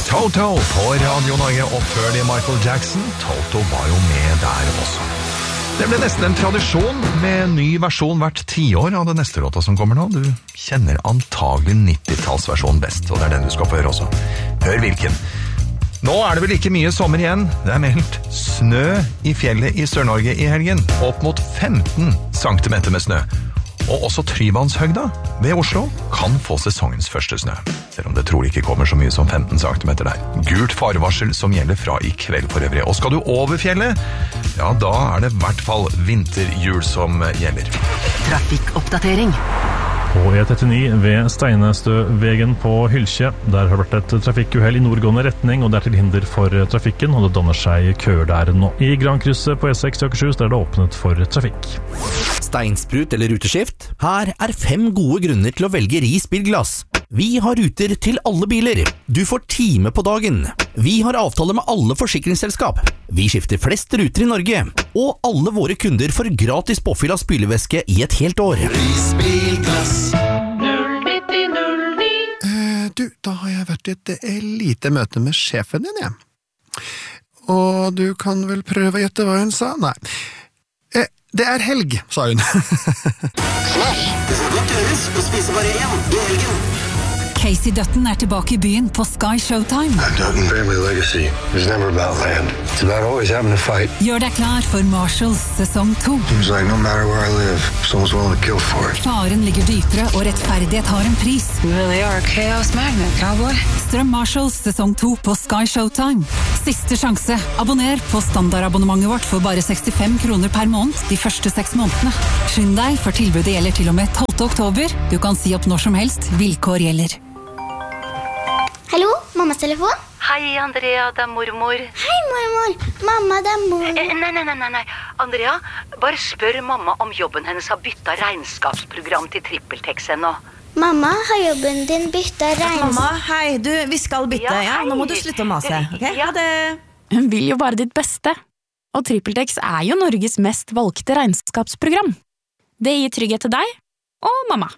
Toto på Radio Norge, og før det Michael Jackson, Toto var jo med der også. Det ble nesten en tradisjon med en ny versjon hvert 10 år av den neste låta som kommer nå. Du kjenner antagelig 90-tallsversjonen best, og det er den du skal få høre også. Hør hvilken. Nå er det vel ikke mye sommer igjen. Det er meldt snø i fjellet i Sør-Norge i helgen. Opp mot 15 centimeter med snø. Og også Tryvannshøgda ved Oslo kan få sesongens første snø. Selv om det trolig ikke kommer så mye som 15 centimeter der. Gult farevarsel som gjelder fra i kveld for øvrig. Og skal du over fjellet, ja da er det i hvert fall vinterhjul som gjelder. Trafikkoppdatering. På E39 ved Steinestøvegen på Hylkje. Der har vært et trafikkuhell i nordgående retning, og det er til hinder for trafikken, og det danner seg køer der nå. I Grankrysset på E6 til Akershus der er det åpnet for trafikk. Steinsprut eller ruteskift? Her er 5 gode grunner til å velge Ris bilglass. Vi har ruter til alle biler. Du får time på dagen. Vi har avtale med alle forsikringsselskap. Vi skifter flest ruter i Norge. Og alle våre kunder får gratis påfyll av spylevæske i et helt år. Ris bilglass 09009. Du, da har jeg vært i et lite møte med sjefen din, jeg. Og du kan vel prøve å gjette hva hun sa? Nei. Det er helg, sa hun. Smash! Det skal godt gjøres å spise bare én i helgen. Casey Dutton er tilbake i byen på Sky Showtime. Dutton family legacy is never about land. It's about always having a fight. Gjør deg klar for Marshalls sesong 2. Seems like no matter where I live, someone's willing to kill for it. Faren ligger dypere, og rettferdighet har en pris. You really are a chaos magnet, cowboy. Strøm Marshalls sesong 2 på Sky Showtime. Siste sjanse. Abonner på standardabonnementet vårt for bare 65 kroner per måned de første 6 månedene. Skynd deg, for tilbudet gjelder til og med 12. oktober. Du kan si opp når som helst. Vilkår gjelder. Hallo, mammas telefon? Hei, Andrea, det er mormor. Hei, mormor. Mamma, det er mor. Nei. Andrea, bare spør mamma om jobben hennes har byttet regnskapsprogram til TrippelTex ennå. Mamma, har jobben din byttet Mamma, hei, vi skal bytte, ja? Nå må du slutte å mase, ok? Ha det. Hun vil jo bare ditt beste. Og TrippelTex er jo Norges mest valgte regnskapsprogram. Det gir trygghet til deg og mamma.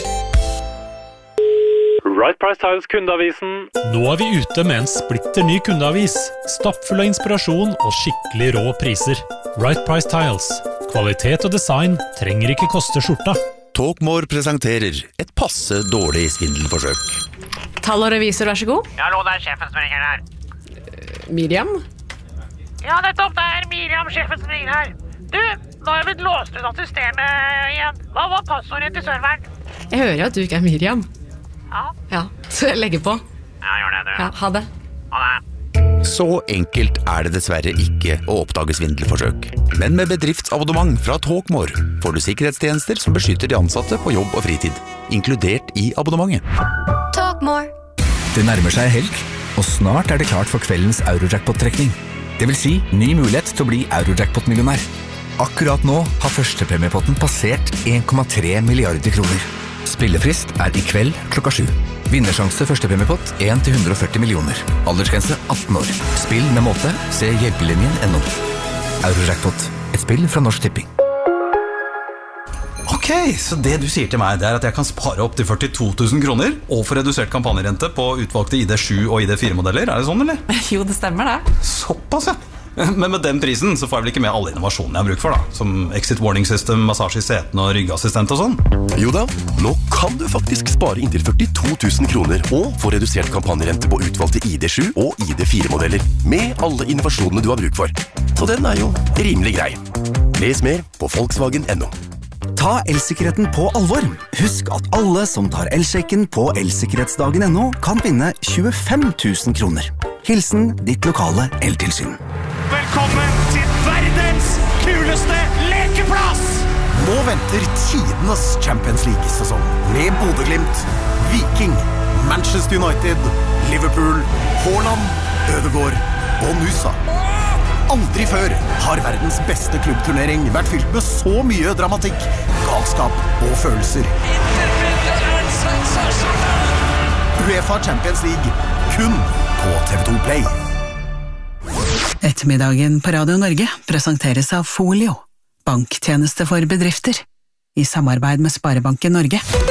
Right Price Tiles kundeavisen. Nå er vi ute med en splitter ny kundeavis. Stappfull av inspirasjon og skikkelig rå priser. Right Price Tiles. Kvalitet og design trenger ikke koste skjorta. Talkmore presenterer et passe dårlig svindelforsøk. Tall og revisor, vær så god. Ja, hallo, det er sjefen som ringer her. Miriam? Ja, nettopp, det er Miriam, sjefen som ringer her. Du, nå har jeg blitt låst ut av systemet igjen. Hva var passordet til serveren? Jeg hører at du ikke er Miriam. Ja, så jeg legger på. Ja, gjør det, du. Ja, ha det. Ha det. Så enkelt er det dessverre ikke å oppdage svindelforsøk. Men med bedriftsabonnement fra Talkmore får du sikkerhetstjenester som beskytter de ansatte på jobb og fritid, inkludert i abonnementet. Talkmore. Det nærmer seg helg, og snart er det klart for kveldens Eurojackpot-trekning. Det vil si ny mulighet til å bli Eurojackpot-millionær. Akkurat nå har førstepremiepotten passert 1,3 milliarder kroner. Spillefrist er i kveld klokka 7. Vinnersjanse førstepremiepott 1-140 millioner. Aldersgrense 18 år. Spill med måte. Se hjelpelinjen.no. Eurojackpot. Et spill fra Norsk Tipping. Ok, så det du sier til meg det er at jeg kan spare opp til 42 000 kroner og få redusert kampanjerente på utvalgte ID7 og ID4-modeller. Er det sånn, eller? Jo, det stemmer det. Såpass, ja. Men med den prisen så får jeg vel ikke med alle innovasjonene jeg har bruk for da, som exit warning system, massasje i setene og ryggassistent og sånn. Jo da, nå kan du faktisk spare inntil 42 000 kroner og få redusert kampanjerente på utvalgte ID7 og ID4-modeller med alle innovasjonene du har bruk for. Så den er jo rimelig grei. Les mer på Volkswagen.no. Ta elsikkerheten på alvor. Husk at alle som tar elsjekken på elsikkerhetsdagen.no kan vinne 25 000 kroner. Hilsen ditt lokale eltilsyn. Velkommen til verdens kuleste lekeplass! Nå venter tidenes Champions League-sesong med Bodø/Glimt, Viking, Manchester United, Liverpool, Haaland, Ødegaard og Nusa. Aldri før har verdens beste klubbturnering vært fylt med så mye dramatikk, galskap og følelser. UEFA Champions League, kun på TV2 Play. Ettermiddagen på Radio Norge presenteres av Folio, banktjeneste for bedrifter, i samarbeid med Sparebanken Norge.